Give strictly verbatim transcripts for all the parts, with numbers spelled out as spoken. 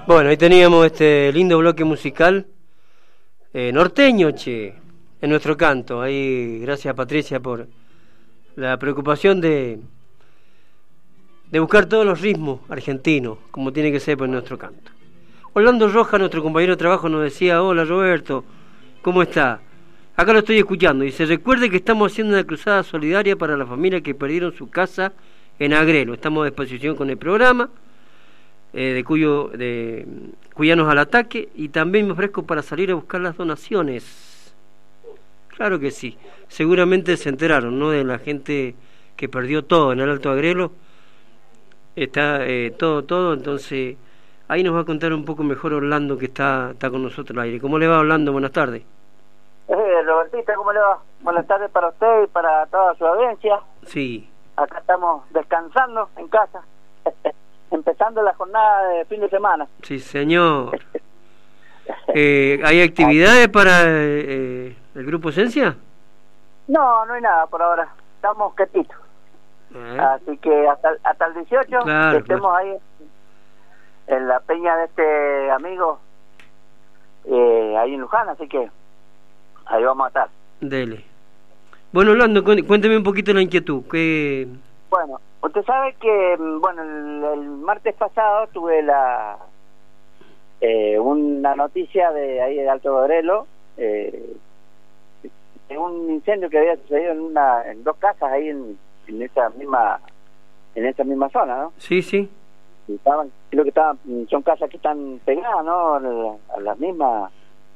Bueno, ahí teníamos este lindo bloque musical eh, norteño, che, en nuestro canto. Ahí, gracias a Patricia por la preocupación de, de buscar todos los ritmos argentinos, como tiene que ser por nuestro canto. Orlando Rojas, nuestro compañero de trabajo, nos decía: hola Roberto, ¿cómo está? Acá lo estoy escuchando. Dice: recuerde que estamos haciendo una cruzada solidaria para las familias que perdieron su casa en Agrelo. Estamos a disposición con el programa eh, de Cuyo, de Cuyanos al Ataque, y también me ofrezco para salir a buscar las donaciones. Claro que sí. Seguramente se enteraron, ¿no?, de la gente que perdió todo en el Alto Agrelo. Está eh, todo, todo, entonces ahí nos va a contar un poco mejor Orlando, que está, está con nosotros al aire. ¿Cómo le va, Orlando? Buenas tardes. Eh, Robertita, ¿cómo le va? Buenas tardes para usted y para toda su audiencia. Sí. Acá estamos descansando en casa, empezando la jornada de fin de semana. Sí, señor. eh, ¿Hay actividades para eh, el Grupo Esencia? No, no hay nada por ahora. Estamos quietitos. Eh. Así que hasta, hasta el dieciocho, claro, que estemos claro. ahí en la peña de este amigo, eh, ahí en Luján, así que ahí vamos a estar. Dele. Bueno, Orlando, cuénteme un poquito la inquietud. ¿Qué... Bueno, usted sabe que, bueno, el, el martes pasado tuve la eh, una noticia de ahí de Alto Agrelo, eh, de un incendio que había sucedido en una en dos casas ahí en, en esa misma en esa misma zona, ¿no? Sí, sí. Y estaban, creo que estaban, son casas que están pegadas, ¿no?, a la, a la misma.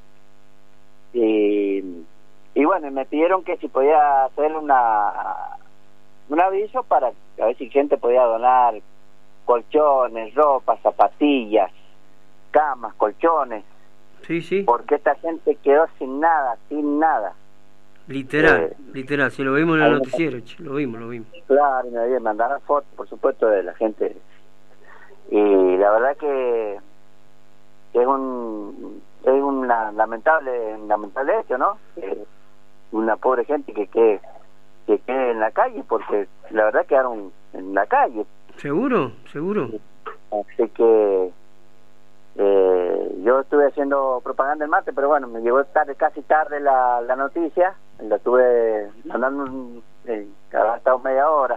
Y Y bueno, me pidieron que si podía hacer una un aviso para a ver si gente podía donar colchones, ropa, zapatillas, camas, colchones. Sí, sí. Porque esta gente quedó sin nada, sin nada. Literal, eh, literal. Si lo vimos en el noticiero, che, lo vimos, lo vimos. Claro, y me mandaron fotos, por supuesto, de la gente. Y la verdad que, que es un es una lamentable, lamentable hecho, ¿no? Eh, una pobre gente que quede que quede en la calle, porque la verdad quedaron en la calle. Seguro, seguro. Así que eh, yo estuve haciendo propaganda el martes, pero bueno, me llegó tarde, casi tarde la, la noticia, la estuve mandando eh, ha estado media hora,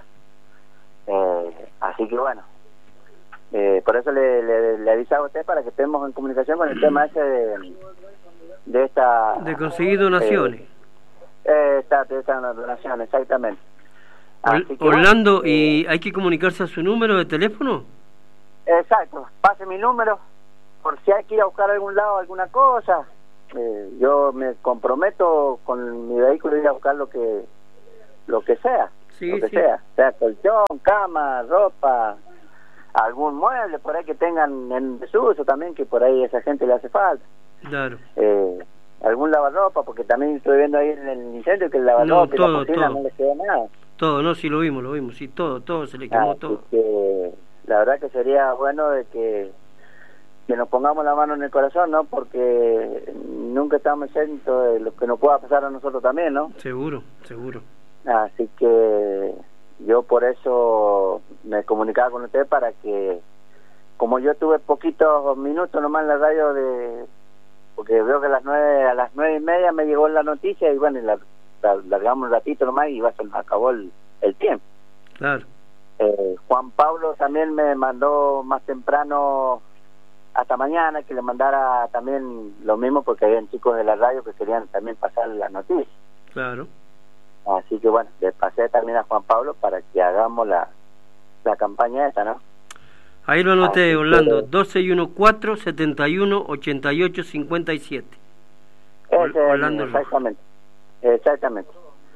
eh, así que bueno, eh, por eso le, le, le avisaba a usted para que estemos en comunicación con el tema ese de, de esta de conseguir donaciones. eh, Eh, está, está una donación, exactamente. Así que, Orlando, bueno, eh, ¿y hay que comunicarse a su número de teléfono? Exacto, pase mi número, por si hay que ir a buscar a algún lado alguna cosa. Eh, yo me comprometo con mi vehículo a ir a buscar lo que lo que sea, sí, lo que sí. sea, sea colchón, cama, ropa, algún mueble por ahí que tengan en desuso también, que por ahí a esa gente le hace falta. Claro. Eh, algún lavarropa, porque también estoy viendo ahí en el incendio que el lavarropa no, y todo, la cocina todo. no le quedó nada. Todo, no, sí lo vimos, lo vimos, sí, todo, todo, se le quemó ah, todo. Que, la verdad que sería bueno de que, que nos pongamos la mano en el corazón, ¿no? Porque nunca estamos exentos de lo que nos pueda pasar a nosotros también, ¿no? Seguro, seguro. Así que yo por eso me comunicaba con usted para que, como yo tuve poquitos minutos nomás en la radio de... porque veo que a las nueve a las nueve y media me llegó la noticia y bueno, y la, la largamos un ratito nomás y se nos acabó el, el tiempo. Claro. Eh, Juan Pablo también me mandó más temprano, hasta mañana, que le mandara también lo mismo, porque habían chicos de la radio que querían también pasar la noticia. Claro. Así que bueno, le pasé también a Juan Pablo para que hagamos la, la campaña esa, ¿no? Ahí lo anoté, ah, Orlando, dos seis uno cuatro, siete uno, ocho ocho cinco siete. Ese, Orlando exactamente, Rojas. Exactamente.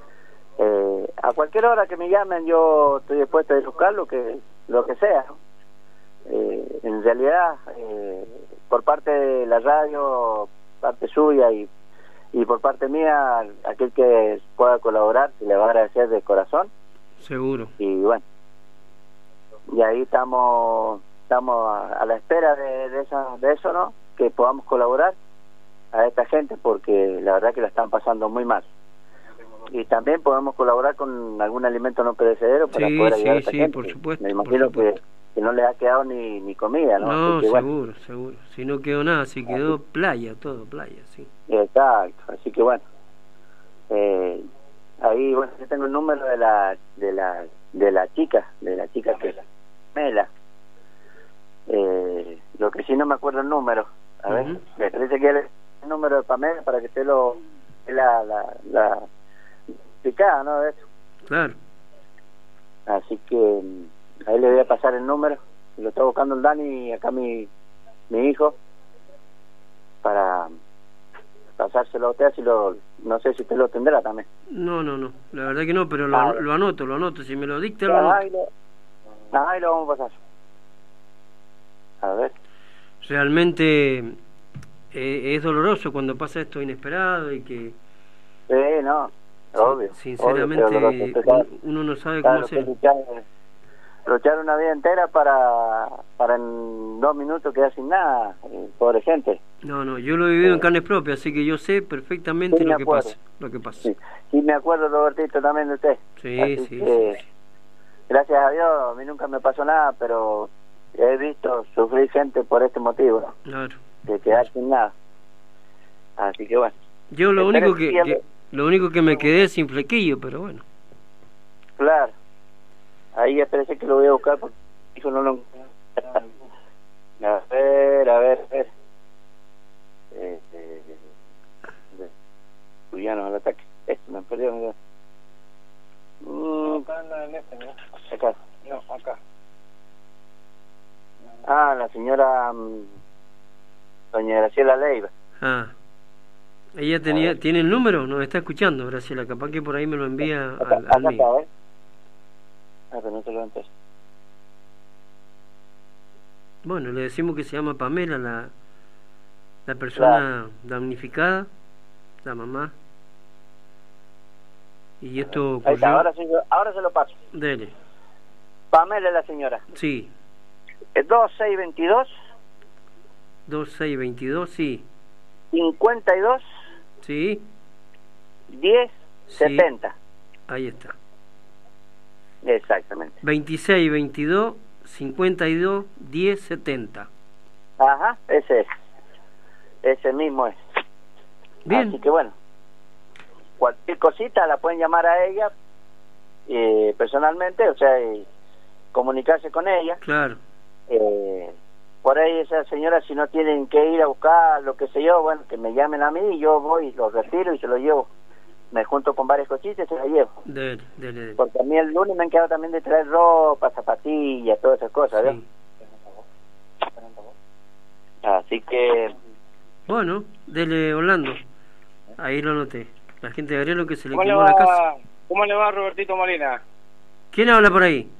Eh, a cualquier hora que me llamen yo estoy dispuesto a buscar lo que, lo que sea, ¿no? Eh, en realidad, eh, por parte de la radio, parte suya y, y por parte mía, aquel que pueda colaborar, se le va a agradecer de corazón. Seguro. Y bueno, y ahí estamos estamos a, a la espera de, de, esa, de eso, ¿no? Que podamos colaborar a esta gente, porque la verdad que la están pasando muy mal. Y también podemos colaborar con algún alimento no perecedero para sí, poder ayudar sí, a esta sí, gente. por supuesto. Me imagino por supuesto. Que, que no les ha quedado ni, ni comida, ¿no? No, que, seguro, bueno. seguro. Si no quedó nada, si quedó playa, todo playa, sí. Exacto, así que bueno. Eh, ahí, bueno, yo tengo el número de la de la de la chica, de la chica que la Mela. Eh, lo que sí no me acuerdo el número. A ver, Uh-huh. me parece que el número de Pamela para que te lo la la la picada, ¿no? De eso. Claro. Así que mm, ahí le voy a pasar el número. Lo está buscando el Dani y acá mi mi hijo para pasárselo a usted, si lo, no sé si usted lo tendrá también. No, no, no, la verdad que no, pero lo, Ah, lo anoto, lo anoto, si me lo dicta lo Ajá, anoto. y lo, ajá, y lo vamos a pasar. A ver. Realmente eh, es doloroso cuando pasa esto inesperado y que Sí, no, obvio. sinceramente obvio, que doloroso. uno, uno no sabe Claro, cómo que hacer. luchar, luchar una vida entera para para en dos minutos quedar sin nada, eh, pobre gente. No, no, yo lo he vivido Sí. en carnes propias, así que yo sé perfectamente Sí, me lo que acuerdo. pasa, lo que pasa. Sí. Sí, me acuerdo, Robertito, también de usted. Sí, Así sí, que, sí, sí. gracias a Dios, a mí nunca me pasó nada, pero he visto sufrir gente por este motivo, ¿no? Claro. De quedar sin nada. Así que bueno. Yo lo Espere único que, siempre- que- lo único que me quedé es sin flequillo, pero bueno. Claro. Ahí parece que lo voy a buscar porque mi hijo no lo A ver, a ver, a ver. Eh, eh, eh, Juliano al ataque. Esto me perdió. Mira. Mm, Acá en este, ¿no? acá. No, acá. Ah, la señora mm, doña Graciela Leiva. Ah. Ella tenía, tiene el número, nos está escuchando, Graciela, capaz que por ahí me lo envía Acá, al, al acá mío. está, ¿eh? Ah, pero no te lo antes. Bueno, le decimos que se llama Pamela, la, la persona damnificada, la mamá. Y esto Ahí está, ocurrió... ahora, sí, ahora se lo paso. Dele. Pamela es la señora. Sí, Es dos seis dos dos, dos seis veintidós, sí. cincuenta y dos, Sí, diez, Sí. setenta. ahí está. Exactamente. veintiséis veintidós cincuenta y dos diez setenta. Ajá, ese es. Ese mismo es. Bien. Así que bueno, cualquier cosita la pueden llamar a ella eh, personalmente, o sea, eh, comunicarse con ella. Claro. Eh, por ahí esa señora, si no tienen que ir a buscar lo que sé yo, bueno, que me llamen a mí y yo voy, lo retiro y se lo llevo. Me junto con varias cositas y se lo llevo. Dele, dele, dele. Porque a mí el lunes me han quedado también de traer ropa, zapatillas, todas esas cosas, ¿ves? Sí. Así que, Bueno, dele Orlando. Ahí lo anoté. La gente de Gabrielo que se le ¿Cómo le quemó la casa. va, ¿Cómo le va Robertito Molina? ¿Quién habla por ahí?